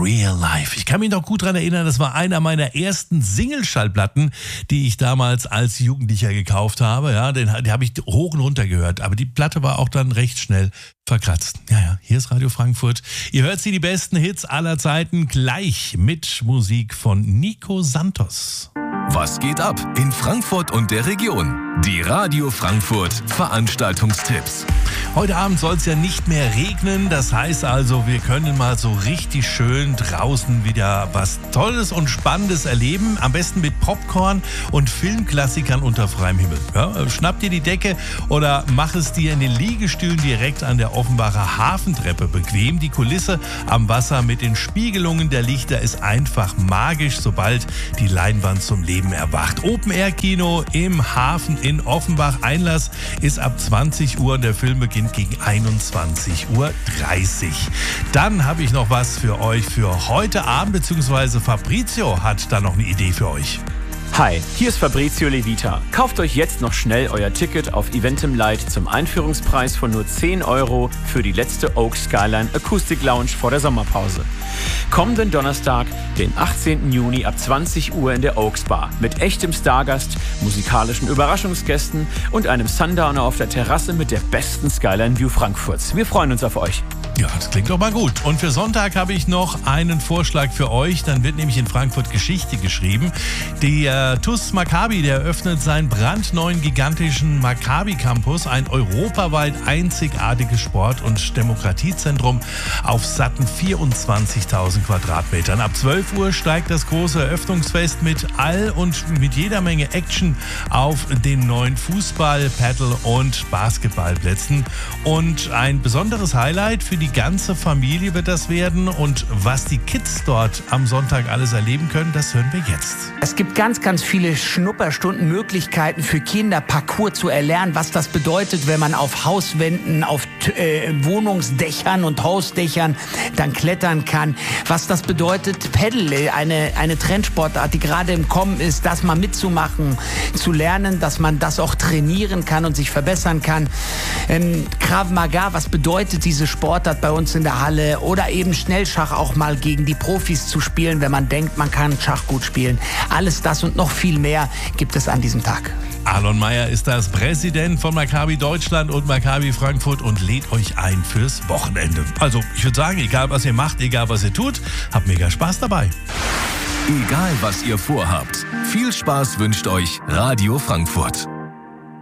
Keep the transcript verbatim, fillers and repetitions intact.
Real Life. Ich kann mich noch gut daran erinnern, das war einer meiner ersten Single-Schallplatten, die ich damals als Jugendlicher gekauft habe. Ja, den, den habe ich hoch und runter gehört, aber die Platte war auch dann recht schnell verkratzt. Ja, ja, hier ist Radio Frankfurt. Ihr hört sie, die besten Hits aller Zeiten, gleich mit Musik von Nico Santos. Was geht ab in Frankfurt und der Region? Die Radio Frankfurt Veranstaltungstipps. Heute Abend soll es ja nicht mehr regnen, das heißt also, wir können mal so richtig schön draußen wieder was Tolles und Spannendes erleben. Am besten mit Popcorn und Filmklassikern unter freiem Himmel. Ja, schnapp dir die Decke oder mach es dir in den Liegestühlen direkt an der Offenbacher Hafentreppe bequem. Die Kulisse am Wasser mit den Spiegelungen der Lichter ist einfach magisch, sobald die Leinwand zum Leben erwacht. Open-Air-Kino im Hafen in Offenbach. Einlass ist ab zwanzig Uhr und der Film beginnt gegen einundzwanzig Uhr dreißig. Dann habe ich noch was für euch für heute Abend, beziehungsweise Fabrizio hat da noch eine Idee für euch. Hi, hier ist Fabrizio Levita. Kauft euch jetzt noch schnell euer Ticket auf Eventim Light zum Einführungspreis von nur zehn Euro für die letzte Oak Skyline Acoustic Lounge vor der Sommerpause. Kommenden Donnerstag, den achtzehnten Juni ab zwanzig Uhr in der Oaks Bar mit echtem Stargast, musikalischen Überraschungsgästen und einem Sundowner auf der Terrasse mit der besten Skyline View Frankfurts. Wir freuen uns auf euch. Ja, das klingt doch mal gut. Und für Sonntag habe ich noch einen Vorschlag für euch. Dann wird nämlich in Frankfurt Geschichte geschrieben. Der T U S Maccabi, der eröffnet seinen brandneuen gigantischen Maccabi Campus, ein europaweit einzigartiges Sport- und Demokratiezentrum auf satten vierundzwanzigtausend Quadratmetern. Ab zwölf Uhr steigt das große Eröffnungsfest mit all und mit jeder Menge Action auf den neuen Fußball-, Paddle- und Basketballplätzen. Und ein besonderes Highlight für die Die ganze Familie wird das werden, und was die Kids dort am Sonntag alles erleben können, das hören wir jetzt. Es gibt ganz, ganz viele Schnupperstunden, Möglichkeiten für Kinder, Parcours zu erlernen, was das bedeutet, wenn man auf Hauswänden, auf äh, Wohnungsdächern und Hausdächern dann klettern kann, was das bedeutet, Paddle, eine, eine Trendsportart, die gerade im Kommen ist, das mal mitzumachen, zu lernen, dass man das auch trainieren kann und sich verbessern kann. Ähm, Krav Maga, was bedeutet diese Sportart bei uns in der Halle, oder eben Schnellschach auch mal gegen die Profis zu spielen, wenn man denkt, man kann Schach gut spielen. Alles das und noch viel mehr gibt es an diesem Tag. Alon Meyer ist das Präsident von Maccabi Deutschland und Maccabi Frankfurt und lädt euch ein fürs Wochenende. Also ich würde sagen, egal was ihr macht, egal was ihr tut, habt mega Spaß dabei. Egal was ihr vorhabt, viel Spaß wünscht euch Radio Frankfurt.